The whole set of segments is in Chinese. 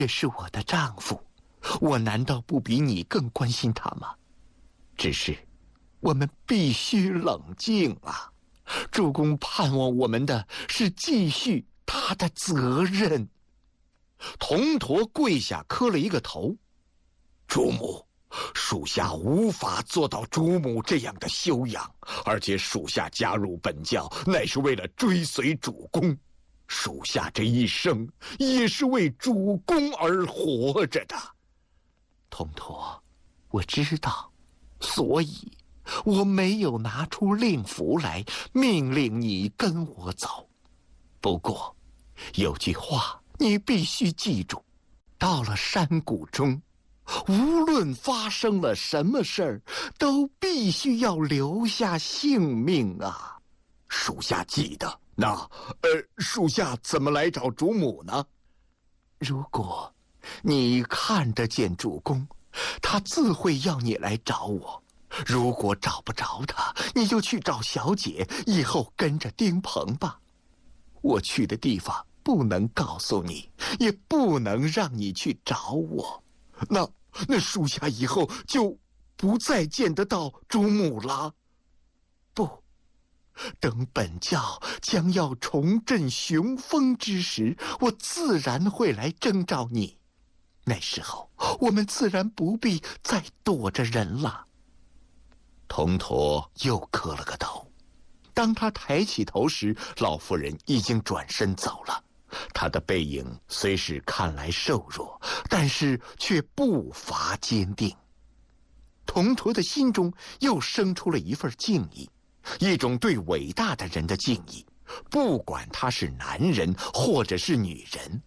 也是我的丈夫，我难道不比你更关心他吗？只是，我们必须冷静啊！主公盼望我们的是继续他的责任。铜驼跪下磕了一个头，主母，属下无法做到主母这样的修养，而且属下加入本教乃是为了追随主公，属下这一生也是为主公而活着的。铜驼，我知道，所以我没有拿出令符来命令你跟我走。不过，有句话你必须记住，到了山谷中，无论发生了什么事儿，都必须要留下性命啊！属下记得。那，属下怎么来找主母呢？如果你看得见主公，他自会要你来找我。如果找不着他，你就去找小姐，以后跟着丁鹏吧。我去的地方不能告诉你，也不能让你去找我。那属下以后就不再见得到主母了。不，等本教将要重振雄风之时，我自然会来征召你。那时候我们自然不必再躲着人了。铜驼又磕了个头。当他抬起头时，老妇人已经转身走了。他的背影虽是看来瘦弱，但是却步伐坚定。铜驼的心中又生出了一份敬意，一种对伟大的人的敬意，不管他是男人或者是女人。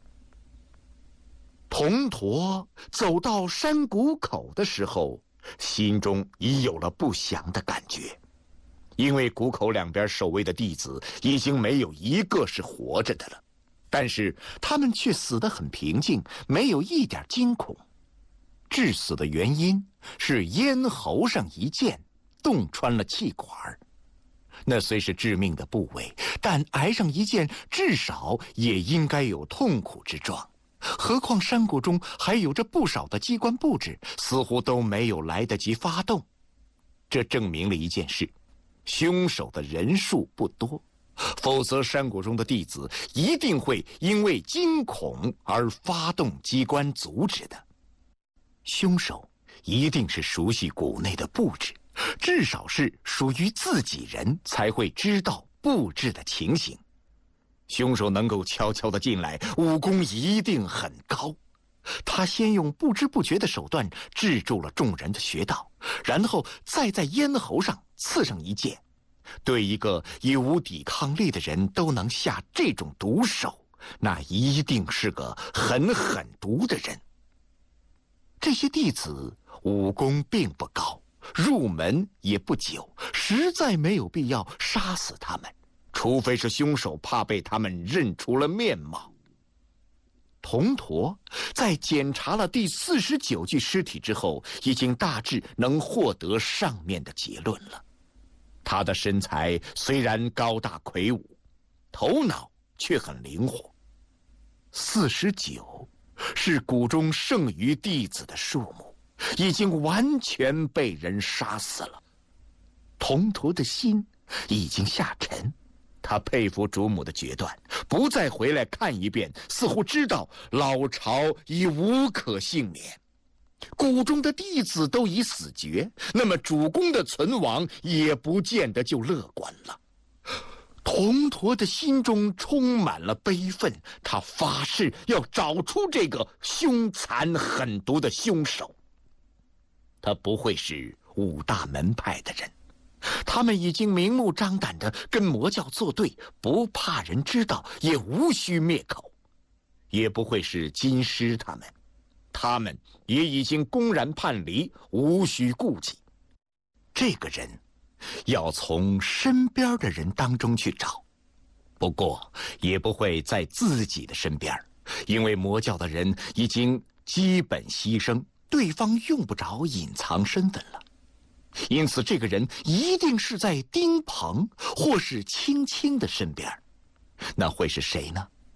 铜驼走到山谷口的时候，心中已有了不祥的感觉，因为谷口两边守卫的弟子已经没有一个是活着的了，但是他们却死得很平静，没有一点惊恐。致死的原因是咽喉上一剑洞穿了气管，那虽是致命的部位，但挨上一剑至少也应该有痛苦之状。何况山谷中还有着不少的机关布置，似乎都没有来得及发动。这证明了一件事，凶手的人数不多，否则山谷中的弟子一定会因为惊恐而发动机关阻止的。凶手一定是熟悉谷内的布置，至少是属于自己人才会知道布置的情形。凶手能够悄悄地进来，武功一定很高。他先用不知不觉的手段制住了众人的穴道，然后再在咽喉上刺上一剑。对一个已无抵抗力的人都能下这种毒手，那一定是个很狠毒的人。这些弟子武功并不高，入门也不久，实在没有必要杀死他们，除非是凶手怕被他们认出了面貌。铜驼在检查了第49具尸体之后，已经大致能获得上面的结论了。他的身材虽然高大魁梧，头脑却很灵活。49是谷中剩余弟子的数目，已经完全被人杀死了。铜驼的心已经下沉，他佩服主母的决断，不再回来看一遍，似乎知道老巢已无可幸免。谷中的弟子都已死绝，那么主公的存亡也不见得就乐观了。铜驼的心中充满了悲愤，他发誓要找出这个凶残狠毒的凶手。他不会是五大门派的人，他们已经明目张胆地跟魔教作对，不怕人知道，也无需灭口。也不会是金师他们也已经公然叛离，无需顾忌。这个人要从身边的人当中去找，不过也不会在自己的身边，因为魔教的人已经基本牺牲，对方用不着隐藏身份了。因此这个人一定是在丁鹏或是青青的身边。那会是谁呢？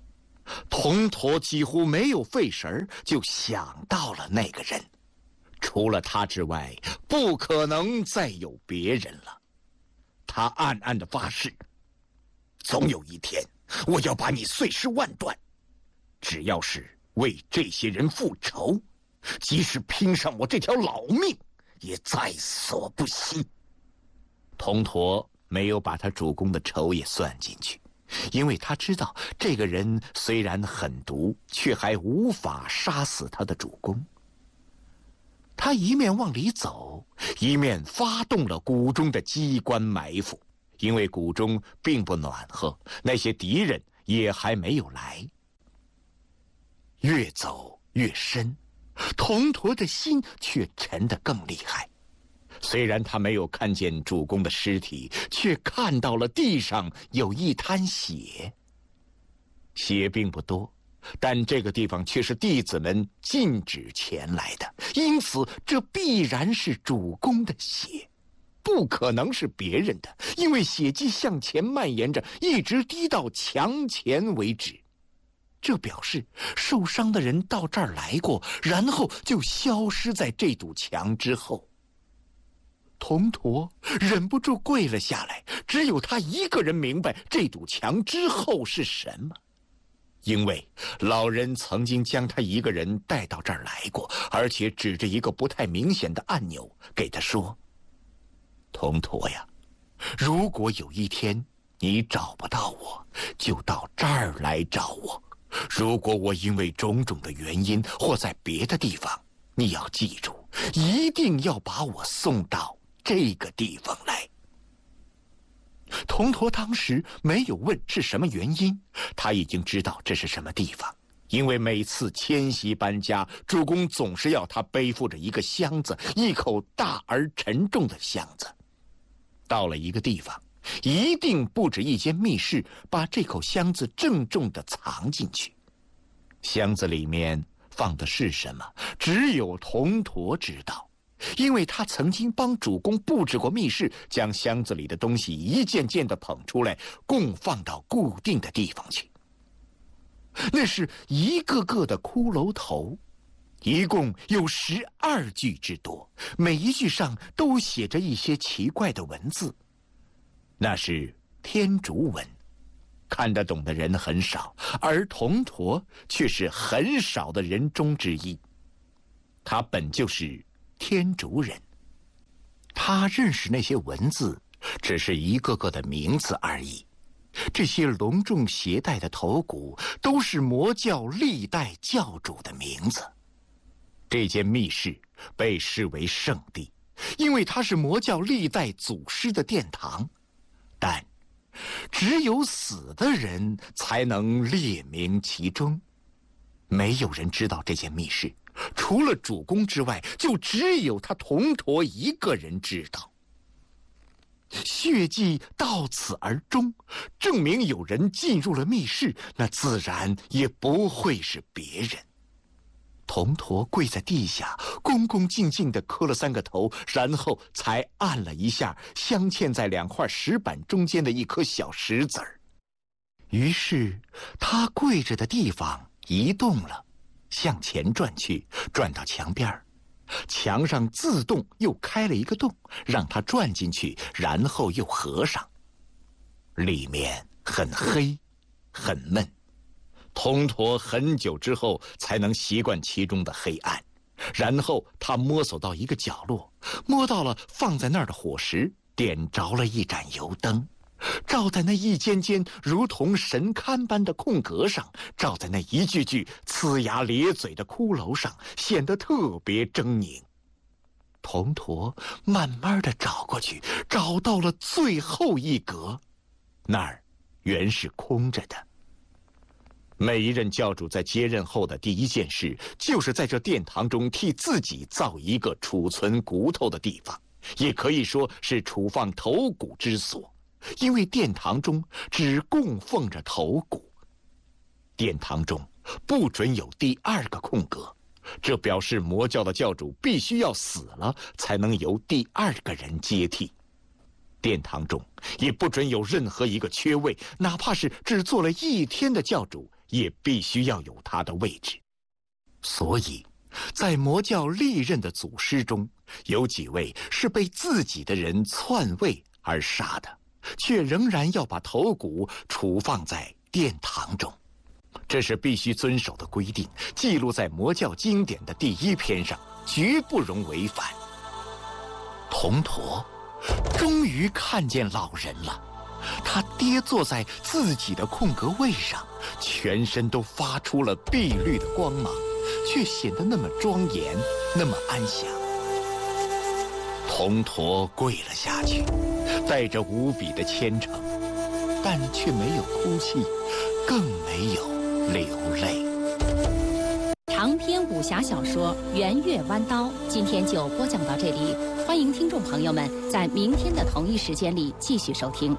铜驼几乎没有费神就想到了那个人，除了他之外，不可能再有别人了。他暗暗地发誓，总有一天我要把你碎尸万段，只要是为这些人复仇，即使拼上我这条老命，也在所不惜。铜驼没有把他主公的仇也算进去，因为他知道这个人虽然狠毒，却还无法杀死他的主公。他一面往里走，一面发动了谷中的机关埋伏，因为谷中并不暖和，那些敌人也还没有来。越走越深，铜驼的心却沉得更厉害。虽然他没有看见主公的尸体，却看到了地上有一滩血。血并不多，但这个地方却是弟子们禁止前来的，因此这必然是主公的血，不可能是别人的，因为血迹向前蔓延着，一直滴到墙前为止。这表示受伤的人到这儿来过，然后就消失在这堵墙之后。铜驼忍不住跪了下来，只有他一个人明白这堵墙之后是什么，因为老人曾经将他一个人带到这儿来过，而且指着一个不太明显的按钮给他说：铜驼呀，如果有一天你找不到我，就到这儿来找我，如果我因为种种的原因或在别的地方，你要记住，一定要把我送到这个地方来。铜驼当时没有问是什么原因，他已经知道这是什么地方，因为每次迁徙搬家，主公总是要他背负着一个箱子，一口大而沉重的箱子。到了一个地方，一定布置一间密室，把这口箱子郑重地藏进去。箱子里面放的是什么，只有铜驼知道，因为他曾经帮主公布置过密室，将箱子里的东西一件件地捧出来，供放到固定的地方去。那是一个个的骷髅头，一共有12具之多，每一具上都写着一些奇怪的文字，那是天竺文，看得懂的人很少，而铜驼却是很少的人中之一。他本就是天竺人，他认识那些文字，只是一个个的名字而已。这些隆重携带的头骨都是魔教历代教主的名字。这间密室被视为圣地，因为它是魔教历代祖师的殿堂，但只有死的人才能列名其中。没有人知道这间密室，除了主公之外，就只有他铜驼一个人知道。血迹到此而终，证明有人进入了密室，那自然也不会是别人。铜驼跪在地下，恭恭敬敬地磕了3个头，然后才按了一下镶嵌在2块石板中间的一颗小石子儿。于是他跪着的地方移动了，向前转去，转到墙边儿，墙上自动又开了一个洞，让他转进去，然后又合上。里面很黑，很闷。铜驼很久之后才能习惯其中的黑暗，然后他摸索到一个角落，摸到了放在那儿的火石，点着了一盏油灯，照在那一间间如同神龛般的空格上，照在那一具具呲牙咧嘴的骷髅上，显得特别狰狞。铜驼慢慢地找过去，找到了最后一格，那儿原是空着的。每一任教主在接任后的第一件事，就是在这殿堂中替自己造一个储存骨头的地方，也可以说是储放头骨之所，因为殿堂中只供奉着头骨。殿堂中不准有第2个空格，这表示魔教的教主必须要死了，才能由第2个人接替。殿堂中也不准有任何一个缺位，哪怕是只做了1天的教主， 也必须要有它的位置。所以，在魔教历任的祖师中，有几位是被自己的人篡位而杀的，却仍然要把头骨储放在殿堂中。这是必须遵守的规定，记录在魔教经典的第1篇上，绝不容违反。铜驼终于看见老人了，他跌坐在自己的空格位上，全身都发出了碧绿的光芒，却显得那么庄严，那么安详。铜驼跪了下去，带着无比的虔诚，但却没有哭泣，更没有流泪。 长篇武侠小说《圆月弯刀》今天就播讲到这里，欢迎听众朋友们在明天的同一时间里继续收听。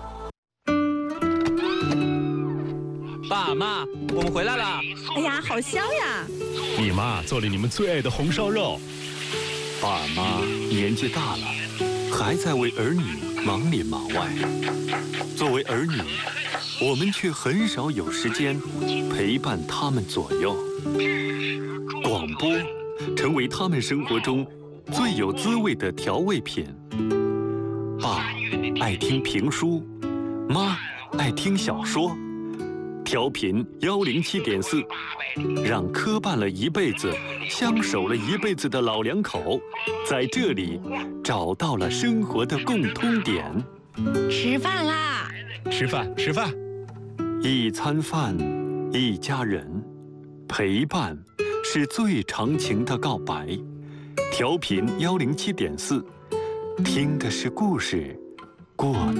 爸妈，我们回来了！ 哎呀，好香呀！ 你妈做了你们最爱的红烧肉。 爸妈年纪大了，还在为儿女忙里忙外。作为儿女，我们却很少有时间陪伴他们左右。广播成为他们生活中最有滋味的调味品。爸爱听评书，妈爱听小说。调频107.4，让磕绊了一辈子、相守了一辈子的老两口，在这里找到了生活的共通点。 吃饭啦！ 吃饭，吃饭。 一餐饭，一家人，陪伴是最长情的告白。调频107.4，听的是故事，过的